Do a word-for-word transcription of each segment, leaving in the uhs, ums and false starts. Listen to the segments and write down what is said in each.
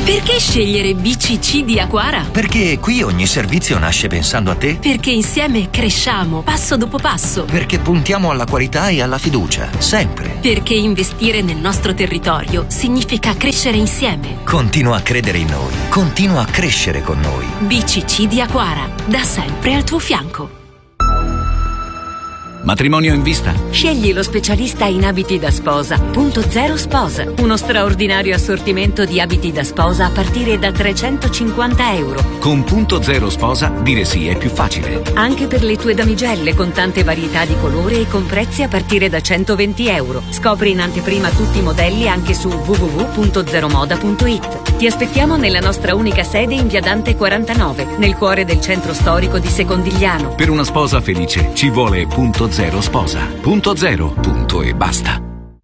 Perché scegliere B C C di Aquara? Perché qui ogni servizio nasce pensando a te. Perché insieme cresciamo passo dopo passo. Perché puntiamo alla qualità e alla fiducia, sempre. Perché investire nel nostro territorio significa crescere insieme. Continua a credere in noi. Continua a crescere con noi. B C C di Aquara, da sempre al tuo fianco. Matrimonio in vista? Scegli lo specialista in abiti da sposa. Punto Zero Sposa. Uno straordinario assortimento di abiti da sposa a partire da trecentocinquanta euro. Con Punto Zero Sposa dire sì è più facile. Anche per le tue damigelle, con tante varietà di colore e con prezzi a partire da centoventi euro. Scopri in anteprima tutti i modelli anche su w w w punto zero moda punto i t. Ti aspettiamo nella nostra unica sede in via Dante quarantanove, nel cuore del centro storico di Secondigliano. Per una sposa felice ci vuole Punto Zero Sposa. Punto zero, punto e basta.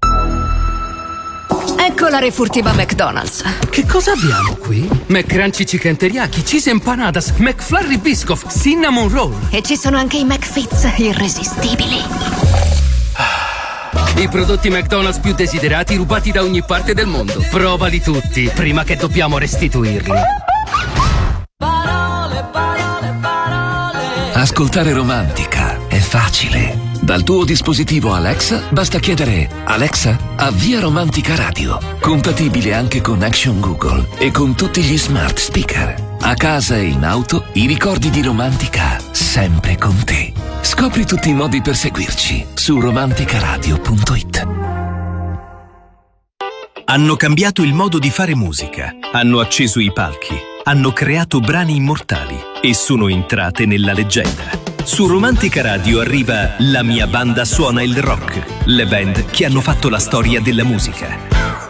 Ecco la refurtiva McDonald's. Che cosa abbiamo qui? McCrunchy Chicken Teriyaki, Cheese Empanadas, McFlurry Biscoff, Cinnamon Roll. E ci sono anche i McFits irresistibili. I prodotti McDonald's più desiderati rubati da ogni parte del mondo. Provali tutti, prima che dobbiamo restituirli. Parole, parole, parole. Ascoltare Romantica è facile. Dal tuo dispositivo Alexa basta chiedere: Alexa, avvia Romantica Radio. Compatibile anche con Action Google e con tutti gli smart speaker. A casa e in auto, i ricordi di Romantica sempre con te. Scopri tutti i modi per seguirci su romanticaradio punto i t. Hanno cambiato il modo di fare musica, hanno acceso i palchi, hanno creato brani immortali e sono entrate nella leggenda. Su Romantica Radio arriva La mia banda suona il rock, le band che hanno fatto la storia della musica.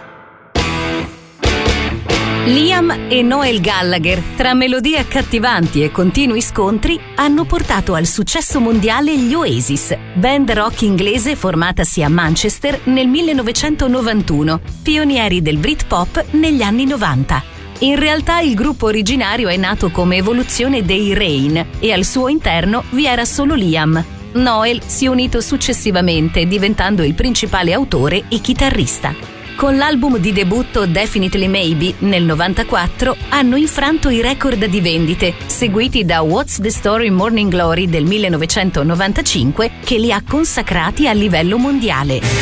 Liam e Noel Gallagher, tra melodie accattivanti e continui scontri, hanno portato al successo mondiale gli Oasis, band rock inglese formatasi a Manchester nel millenovecentonovantuno, pionieri del Britpop negli anni novanta. In realtà il gruppo originario è nato come evoluzione dei Rain e al suo interno vi era solo Liam. Noel si è unito successivamente, diventando il principale autore e chitarrista. Con l'album di debutto Definitely Maybe nel novantaquattro hanno infranto i record di vendite, seguiti da What's the Story Morning Glory del millenovecentonovantacinque, che li ha consacrati a livello mondiale.